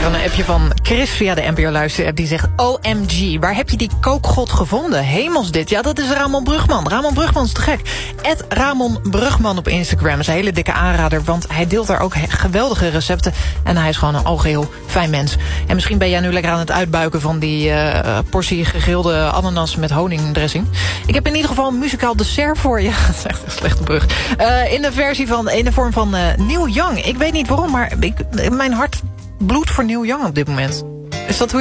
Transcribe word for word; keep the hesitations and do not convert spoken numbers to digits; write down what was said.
een appje van Chris via de N P O Luister-app. Die zegt, O M G, waar heb je die kookgod gevonden? Hemels dit. Ja, dat is Ramon Brugman. Ramon Brugman is te gek. Ed Ramon Brugman op Instagram is een hele dikke aanrader, want hij deelt daar ook geweldige recepten. En hij is gewoon een algeheel fijn mens. En misschien ben jij nu lekker aan het uitbuiken van die uh, portie gegrilde ananas met honingdressing. Ik heb in ieder geval een muzikaal dessert voor je. Dat is echt een slechte brug. Uh, in de versie van, in de vorm van uh, Neil Young. Ik weet niet waarom, maar ik, mijn hart bloedt voor Neil Young op dit moment. Is dat hoe je